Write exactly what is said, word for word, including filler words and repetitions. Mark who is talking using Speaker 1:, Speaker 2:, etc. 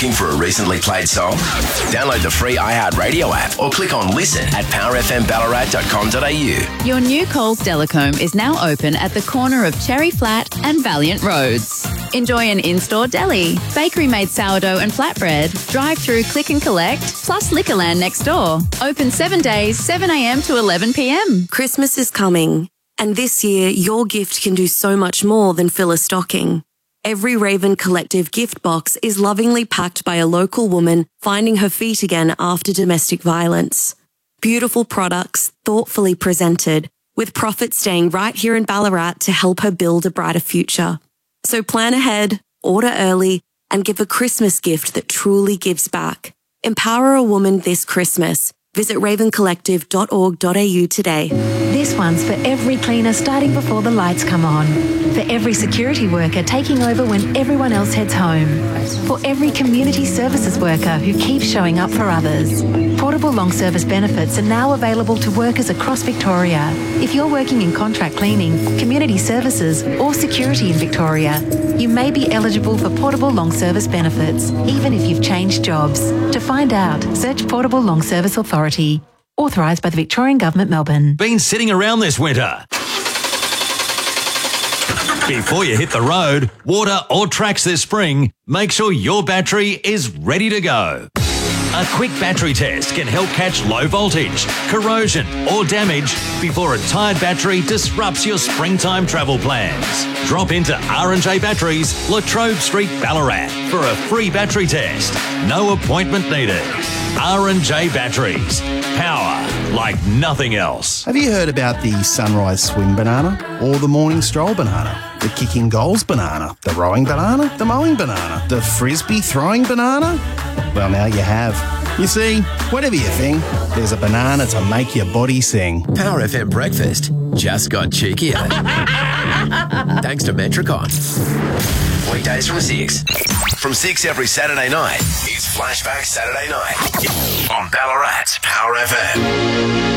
Speaker 1: Looking for a recently played song? Download the free iHeartRadio app or click on listen at power f m ballarat dot com dot a u.
Speaker 2: Your new Coles Delacombe is now open at the corner of Cherry Flat and Valiant Roads. Enjoy an in-store deli, bakery-made sourdough and flatbread, drive-through click and collect, plus Liquorland next door. Open seven days, seven a m to eleven p m.
Speaker 3: Christmas is coming, and this year your gift can do so much more than fill a stocking. Every Raven Collective gift box is lovingly packed by a local woman finding her feet again after domestic violence. Beautiful products, thoughtfully presented, with profit staying right here in Ballarat to help her build a brighter future. So plan ahead, order early, and give a Christmas gift that truly gives back. Empower a woman this Christmas. Visit raven collective dot org dot a u today.
Speaker 4: This one's for every cleaner starting before the lights come on. For every security worker taking over when everyone else heads home. For every community services worker who keeps showing up for others. Portable long service benefits are now available to workers across Victoria. If you're working in contract cleaning, community services or security in Victoria, you may be eligible for portable long service benefits, even if you've changed jobs. To find out, search Portable Long Service Authority. Authorised by the Victorian Government, Melbourne.
Speaker 5: Been sitting around this winter? Before you hit the road, water or tracks this spring, make sure your battery is ready to go. A quick battery test can help catch low voltage, corrosion or damage before a tired battery disrupts your springtime travel plans. Drop into R and J Batteries, La Trobe Street, Ballarat for a free battery test. No appointment needed. R and J Batteries. Power like nothing else.
Speaker 6: Have you heard about the sunrise swim banana or the morning stroll banana? The kicking goals banana, the rowing banana, the mowing banana, the frisbee throwing banana? Well, now you have. You see, whatever you think, there's a banana to make your body sing.
Speaker 1: Power F M Breakfast just got cheekier. Thanks to Metricon. Weekdays from six. From six every Saturday night, it's Flashback Saturday Night on Ballarat's Power F M.